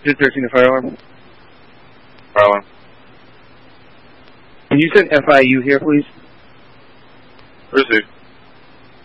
213 to fire alarm. Fire alarm. Can you send FIU here, please? Receive.